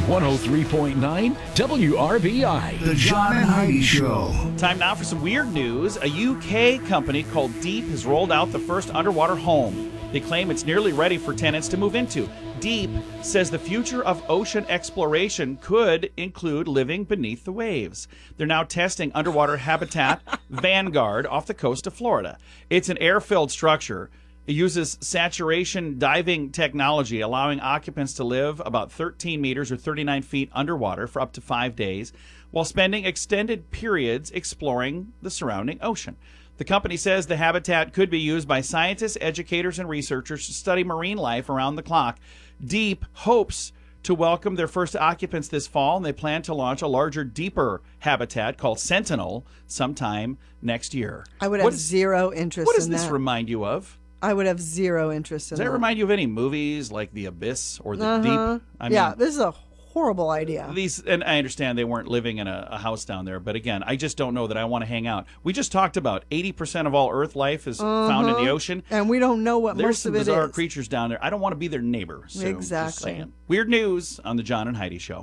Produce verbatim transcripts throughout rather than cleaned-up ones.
one oh three point nine W R B I. The John and Heidi Show. Time now for some weird news. A U K company called Deep has rolled out the first underwater home. They claim it's nearly ready for tenants to move into. Deep says the future of ocean exploration could include living beneath the waves. They're now testing underwater habitat Vanguard off the coast of Florida. It's an air-filled structure. It uses saturation diving technology, allowing occupants to live about thirteen meters or thirty-nine feet underwater for up to five days while spending extended periods exploring the surrounding ocean. The company says the habitat could be used by scientists, educators, and researchers to study marine life around the clock. Deep hopes to welcome their first occupants this fall, and they plan to launch a larger, deeper habitat called Sentinel sometime next year. I would What have is- zero interest What does in this that. remind you of? I would have zero interest in Does that that. remind you of any movies like The Abyss or The Uh-huh. Deep? I yeah, mean, this is a horrible idea. these, and I understand they weren't living in a, a house down there, but again, I just don't know that I want to hang out. We just talked about eighty percent of all Earth life is found in the ocean. And we don't know what There's most some of it bizarre is. creatures down there. I don't want to be their neighbor. So just Exactly. saying. Weird news on the John and Heidi Show.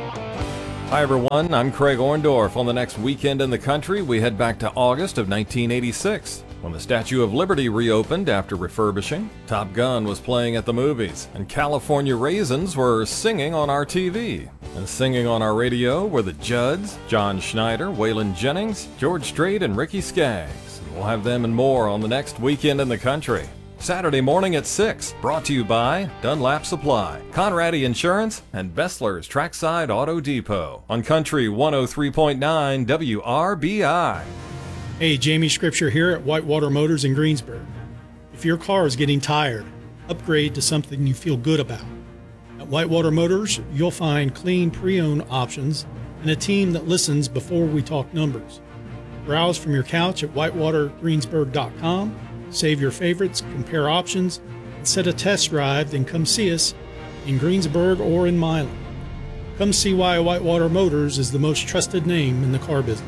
Hi everyone, I'm Craig Orndorff. On the next weekend in the country, we head back to August of nineteen eighty-six, when the Statue of Liberty reopened after refurbishing, Top Gun was playing at the movies, and California Raisins were singing on our T V. And singing on our radio were the Judds, John Schneider, Waylon Jennings, George Strait, and Ricky Skaggs. And we'll have them and more on the next weekend in the country. Saturday morning at six, brought to you by Dunlap Supply, Conradi Insurance, and Bessler's Trackside Auto Depot on Country one oh three point nine W R B I. Hey, Jamie Scripture here at Whitewater Motors in Greensburg. If your car is getting tired, upgrade to something you feel good about. At Whitewater Motors, you'll find clean pre-owned options and a team that listens before we talk numbers. Browse from your couch at whitewater greensburg dot com, save your favorites, compare options, and set a test drive, then come see us in Greensburg or in Milan. Come see why Whitewater Motors is the most trusted name in the car business.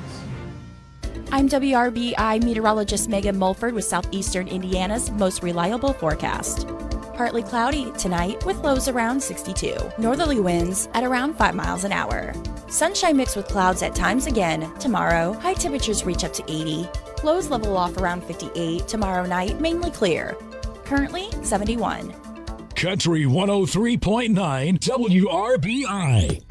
I'm W R B I meteorologist Megan Mulford with Southeastern Indiana's most reliable forecast. Partly cloudy tonight with lows around sixty-two. Northerly winds at around five miles an hour. Sunshine mixed with clouds at times again tomorrow. High temperatures reach up to eighty. Lows level off around fifty-eight. Tomorrow night, mainly clear. Currently seventy-one. Country one oh three point nine W R B I.